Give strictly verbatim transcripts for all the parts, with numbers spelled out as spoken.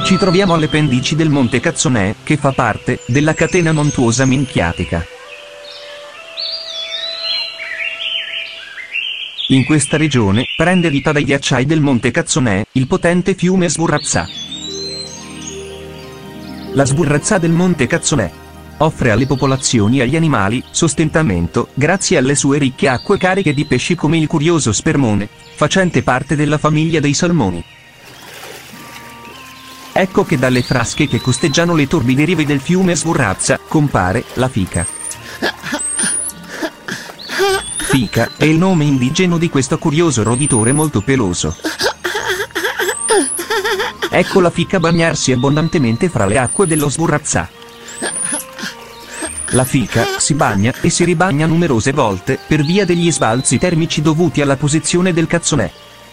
Ci troviamo alle pendici del Monte Cazzonè, che fa parte della catena montuosa Minchiatica. In questa regione prende vita dai ghiacciai del Monte Cazzonè il potente fiume Sburrazzà. La Sburrazzà del Monte Cazzonè offre alle popolazioni e agli animali sostentamento grazie alle sue ricche acque cariche di pesci come il curioso spermone, facente parte della famiglia dei salmoni. Ecco che dalle frasche che costeggiano le torbide rive del fiume Sburrazza compare la fica. Fica è il nome indigeno di questo curioso roditore molto peloso. Ecco la fica bagnarsi abbondantemente fra le acque dello Sburrazzà. La fica si bagna e si ribagna numerose volte per via degli sbalzi termici dovuti alla posizione del Cazzonè.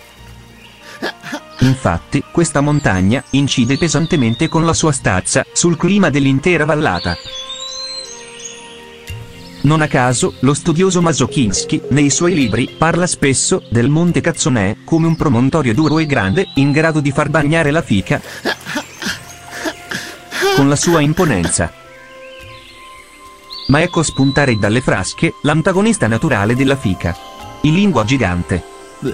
Infatti, questa montagna incide pesantemente con la sua stazza sul clima dell'intera vallata. Non a caso, lo studioso Mazochinsky, nei suoi libri, parla spesso del Monte Cazzonè come un promontorio duro e grande, in grado di far bagnare la fica con la sua imponenza. Ma ecco spuntare dalle frasche l'antagonista naturale della fica, il lingua gigante.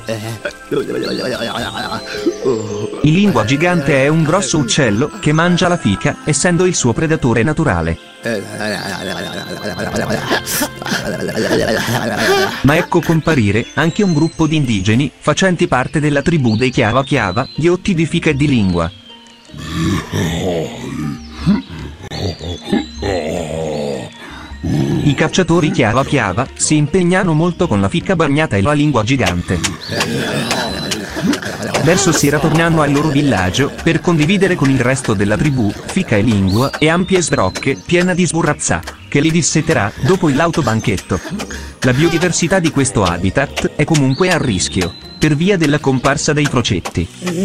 Il lingua gigante è un grosso uccello che mangia la fica, essendo il suo predatore naturale. Ma ecco comparire anche un gruppo di indigeni, facenti parte della tribù dei Chiava Chiava, ghiotti di fica e di lingua. I cacciatori Chiava Chiava si impegnano molto con la fica bagnata e la lingua gigante. Verso sera tornano al loro villaggio per condividere con il resto della tribù fica e lingua e ampie sbrocche piena di Sburrazzà, che li disseterà dopo l'autobanchetto. La biodiversità di questo habitat è comunque a rischio per via della comparsa dei crocetti,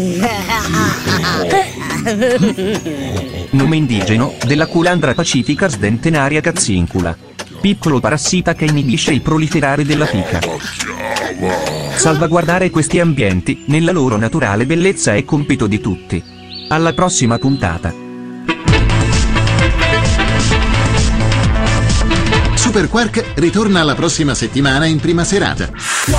nome indigeno della Culandra pacifica sdentenaria cazzincula, piccolo parassita che inibisce il proliferare della fica. Salvaguardare questi ambienti nella loro naturale bellezza è compito di tutti. Alla prossima puntata. Super Quark ritorna la prossima settimana in prima serata.